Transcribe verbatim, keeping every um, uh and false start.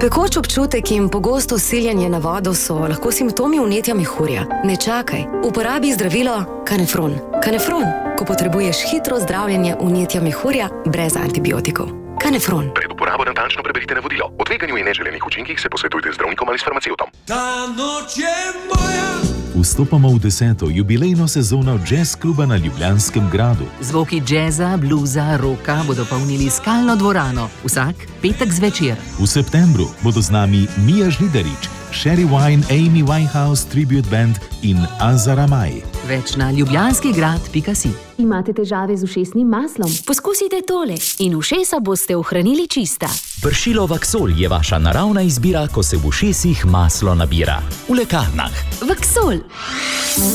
Pekoč občutek in pogosto siljenje na vodo so lahko simptomi vnetja mehurja. Ne čakaj, uporabi zdravilo Kanefron. Kanefron, ko potrebuješ hitro zdravljenje vnetja mehurja brez antibiotikov. Kanefron. Pred uporabo natančno preberite navodilo. O tveganju in neželenih učinkih se posvetujte z zdravnikom ali s farmacevtom. Ta noč je moja. Vstopamo v deseto jubilejno sezono Jazz kluba na Ljubljanskem gradu. Zvoki džeza, bluza, roka bodo polnili skalno dvorano. Vsak petek zvečer. V septembru bodo z nami Mija Žnidarič, Sherry Wine, Amy Winehouse Tribute Band in Azar Amai. Več na ljubljanskigrad pika si. Imate težave z ušesnim maslom? Poskusite tole in ušesa boste ohranili čista. Pršilo Vaksol je vaša naravna izbira, ko se v ušesih maslo nabira. V lekarnah. Vaksol.